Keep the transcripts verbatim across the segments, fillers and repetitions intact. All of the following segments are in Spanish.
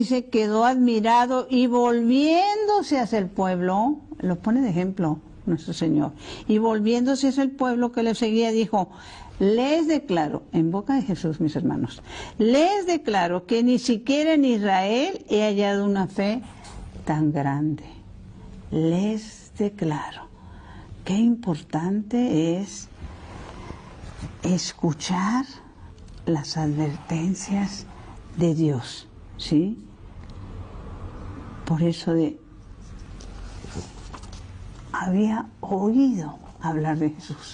Dice, quedó admirado y volviéndose hacia el pueblo, lo pone de ejemplo nuestro Señor, y volviéndose hacia el pueblo que le seguía, dijo, les declaro, en boca de Jesús, mis hermanos, les declaro que ni siquiera en Israel he hallado una fe tan grande. Les declaro. Qué importante es escuchar las advertencias de Dios, ¿sí? Por eso de, había oído hablar de Jesús.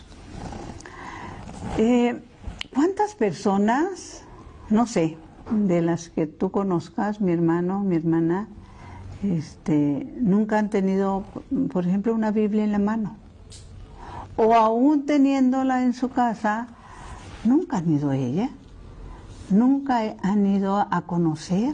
Eh, ¿Cuántas personas, no sé, de las que tú conozcas, mi hermano, mi hermana, este, nunca han tenido, por ejemplo, una Biblia en la mano? O aún teniéndola en su casa, nunca han ido a ella, nunca han ido a conocer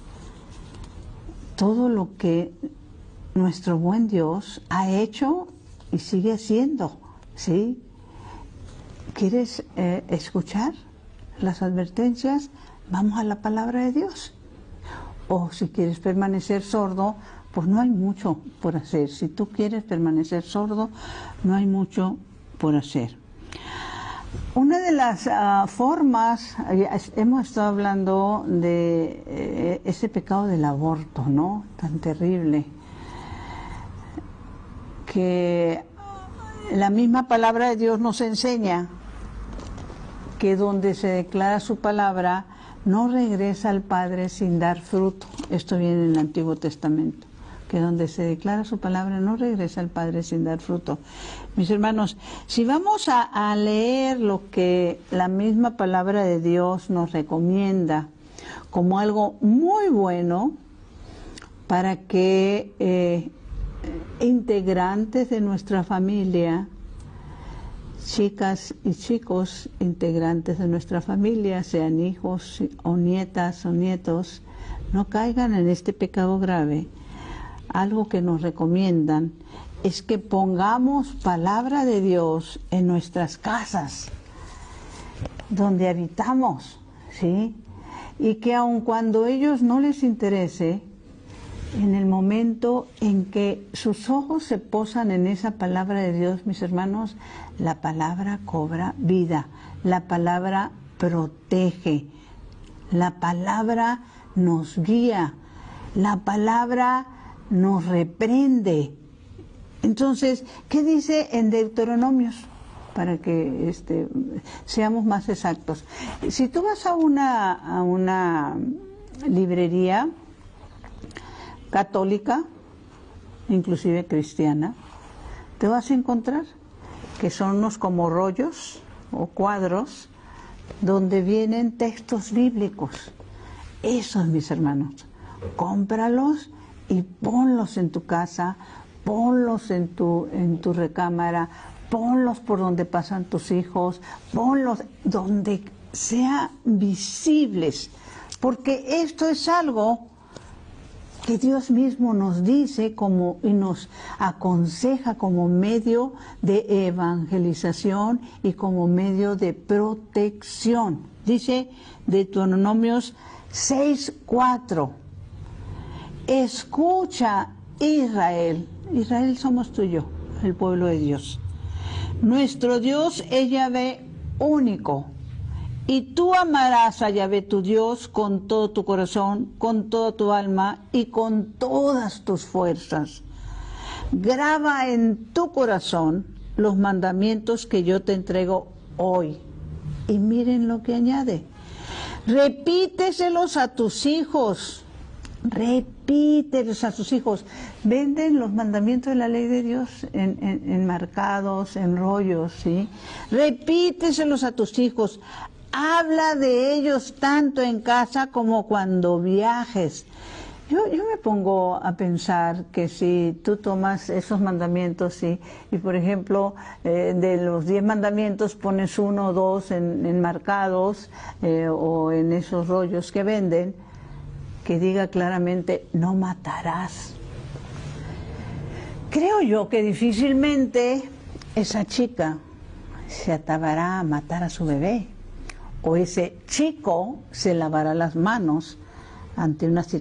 todo lo que nuestro buen Dios ha hecho y sigue haciendo, ¿sí? ¿Quieres eh, escuchar las advertencias? Vamos a la palabra de Dios. O si quieres permanecer sordo, pues no hay mucho por hacer. Si tú quieres permanecer sordo, no hay mucho por hacer. Una de las uh, formas, hemos estado hablando de eh, ese pecado del aborto, ¿no? Tan terrible, que la misma palabra de Dios nos enseña que donde se declara su palabra, no regresa al Padre sin dar fruto. Esto viene en el Antiguo Testamento. Que donde se declara su palabra no regresa al Padre sin dar fruto. Mis hermanos, si vamos a, a leer lo que la misma palabra de Dios nos recomienda como algo muy bueno para que eh, integrantes de nuestra familia, chicas y chicos integrantes de nuestra familia, sean hijos o nietas o nietos, no caigan en este pecado grave, algo que nos recomiendan es que pongamos palabra de Dios en nuestras casas, donde habitamos, ¿sí? Y que aun cuando a ellos no les interese, en el momento en que sus ojos se posan en esa palabra de Dios, mis hermanos, la palabra cobra vida, la palabra protege, la palabra nos guía, la palabra nos reprende. Entonces, ¿qué dice en Deuteronomios? Para que este, seamos más exactos. Si tú vas a una, a una librería católica, inclusive cristiana, te vas a encontrar que son unos como rollos o cuadros donde vienen textos bíblicos. Esos, mis hermanos, cómpralos y ponlos en tu casa, ponlos en tu, en tu recámara, ponlos por donde pasan tus hijos, ponlos donde sean visibles, porque esto es algo que Dios mismo nos dice como, y nos aconseja como medio de evangelización y como medio de protección. Dice Deuteronomios seis cuatro, escucha Israel, Israel somos tú y yo, el pueblo de Dios. Nuestro Dios es Yahvé único. Y tú amarás a Yahvé tu Dios con todo tu corazón, con toda tu alma y con todas tus fuerzas. Graba en tu corazón los mandamientos que yo te entrego hoy. Y miren lo que añade. Repíteselos a tus hijos. Repítelos a tus hijos. Venden los mandamientos de la ley de Dios en, en, enmarcados, en rollos, ¿sí? Repíteselos a tus hijos. Habla de ellos tanto en casa como cuando viajes. Yo, yo me pongo a pensar que si tú tomas esos mandamientos y, y por ejemplo, eh, de los diez mandamientos pones uno o dos en, enmarcados eh, o en esos rollos que venden, que diga claramente, no matarás. Creo yo que difícilmente esa chica se atreverá a matar a su bebé. O ese chico se lavará las manos ante una situación